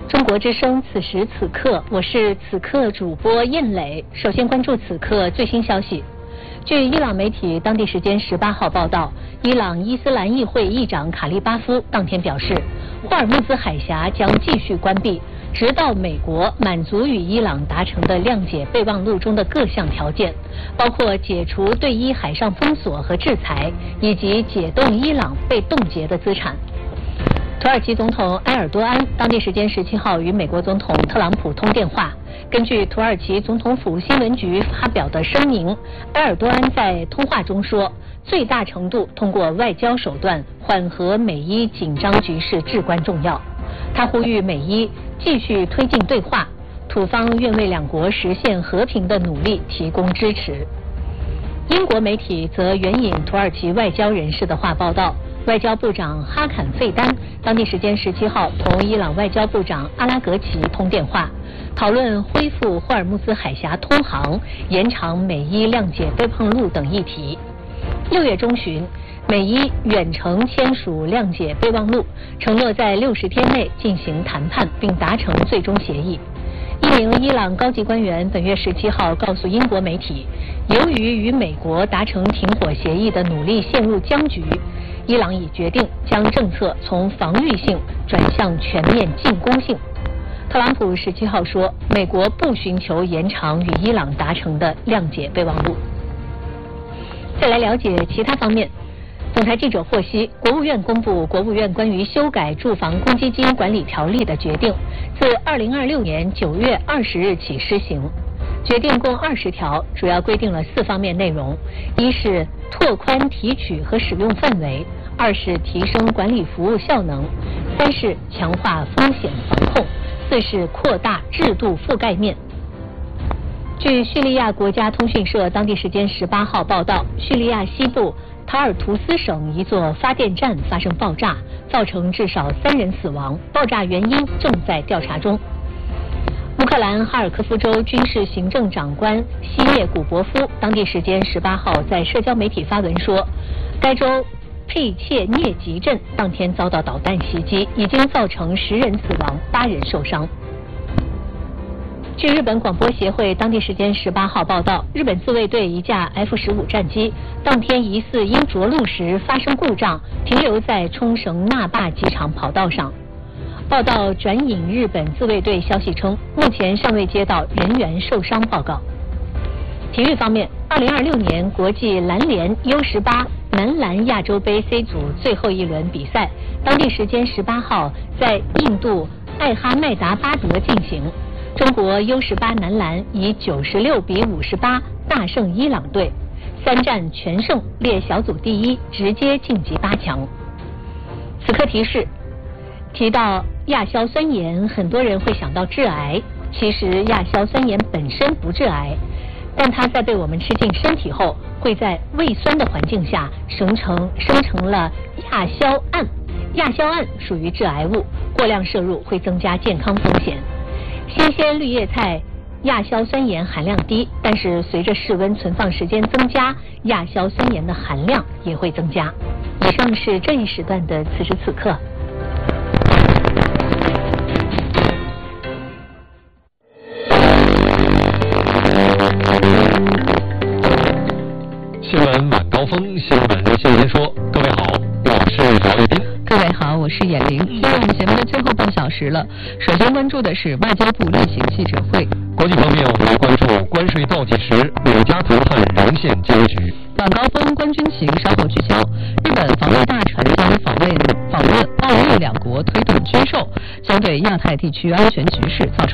中国之声，此时此刻，我是此刻主播燕磊。首先关注此刻最新消息。据伊朗媒体当地时间18号报道，伊朗伊斯兰议会议长卡利巴夫当天表示，霍尔木兹海峡将继续关闭，直到美国满足与伊朗达成的谅解备忘录中的各项条件，包括解除对伊海上封锁和制裁，以及解冻伊朗被冻结的资产。土耳其总统埃尔多安当地时间17号与美国总统特朗普通电话。根据土耳其总统府新闻局发表的声明，埃尔多安在通话中说，最大程度通过外交手段缓和美伊紧张局势至关重要。他呼吁美伊继续推进对话，土方愿为两国实现和平的努力提供支持。英国媒体则援引土耳其外交人士的话报道，外交部长哈坎费丹当地时间17号同伊朗外交部长阿拉格齐通电话，讨论恢复霍尔木兹海峡通航、延长美伊谅解备忘录等议题。6月中旬，美伊远程签署谅解备忘录，承诺在60天内进行谈判并达成最终协议。一名伊朗高级官员本月17号告诉英国媒体，由于与美国达成停火协议的努力陷入僵局，伊朗已决定将政策从防御性转向全面进攻性。特朗普17号说，美国不寻求延长与伊朗达成的谅解备忘录。再来了解其他方面。总台记者获悉，国务院公布国务院关于修改住房公积金管理条例的决定，自2026年9月20日起施行。决定共20条，主要规定了4方面内容：一是拓宽提取和使用范围；2是提升管理服务效能；3是强化风险防控；4是扩大制度覆盖面。据叙利亚国家通讯社当地时间18号报道，叙利亚西部塔尔图斯省一座发电站发生爆炸，造成至少3人死亡，爆炸原因正在调查中。乌克兰哈尔科夫州军事行政长官希列古伯夫当地时间18号在社交媒体发文说，该州佩切涅吉镇当天遭到导弹袭击，已经造成10人死亡，8人受伤。据日本广播协会当地时间18号报道，日本自卫队一架 F-15战机当天疑似因着陆时发生故障，停留在冲绳那霸机场跑道上。报道转引日本自卫队消息称，目前尚未接到人员受伤报告。体育方面，2026年国际篮联 U18 男篮亚洲杯 C 组最后一轮比赛，当地时间18号在印度艾哈迈达巴德进行。中国 U18 男篮以96比58大胜伊朗队，3战全胜，列小组第1，直接晋级8强。此刻提示，提到亚硝酸盐，很多人会想到致癌，其实亚硝酸盐本身不致癌，但它在被我们吃进身体后，会在胃酸的环境下生成了亚硝胺。亚硝胺属于致癌物，过量摄入会增加健康风险。新鲜绿叶菜亚硝酸盐含量低，但是随着室温存放时间增加，亚硝酸盐的含量也会增加。以上是这一时段的此时此刻。 新闻晚高峰，新闻先言说。各位好，我是姚卫斌。 各位好，我是闫玲。进入我们节目的最后半小时了。首先关注的是外交部例行记者会。 国际方面，我们来关注关税倒计时，5家谈判仍陷僵局。 晚高峰关军情稍后聚焦。日本防卫大臣将访问澳日两国推动军售，将对亚太地区安全局势造成